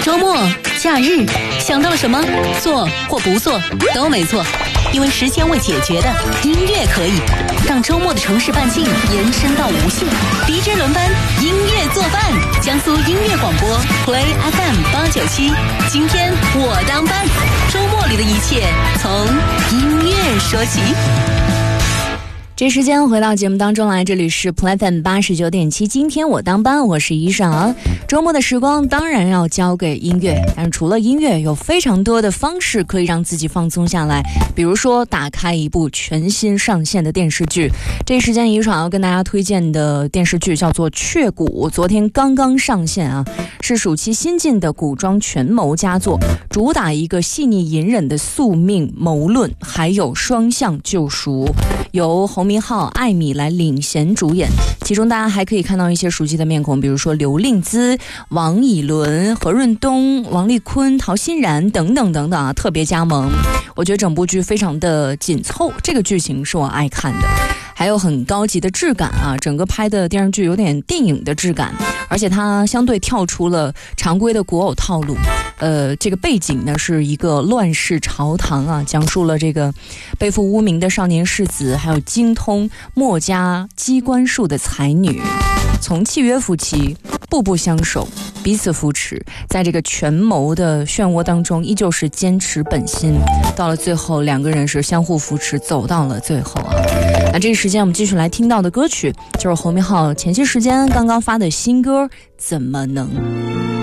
周末、假日，想到了什么？做或不做都没错，因为时间未解决的音乐可以让周末的城市半径延伸到无限。DJ 轮班，音乐做饭，江苏音乐广播 Play FM 897。今天我当班，周末里的一切从音乐说起。 这时间回到节目当中来，这里是 Play FM 89.7，今天我当班，我是怡裳。周末的时光当然要交给音乐，但是除了音乐，有非常多的方式可以让自己放松下来，比如说打开一部全新上线的电视剧。这时间怡裳要跟大家推荐的电视剧叫做《雀谷》，昨天刚刚上线啊，是暑期新晋的古装权谋佳作，主打一个细腻隐忍的宿命谋论，还有双向救赎，由侯明昊、艾米来领衔主演，其中大家还可以看到一些熟悉的面孔，比如说刘令姿、王以伦、何润东、王丽坤、陶欣然等等等等啊，特别加盟。我觉得整部剧非常的紧凑，这个剧情是我爱看的，还有很高级的质感啊，整个拍的电视剧有点电影的质感，而且它相对跳出了常规的古偶套路。这个背景呢是一个乱世朝堂啊，讲述了这个背负污名的少年世子，还有精通墨家机关术的才女，从契约夫妻步步相守，彼此扶持，在这个权谋的漩涡当中依旧是坚持本心，到了最后两个人是相互扶持走到了最后啊。那这个时间我们继续来听到的歌曲就是侯明昊前些时间刚刚发的新歌《怎么能》。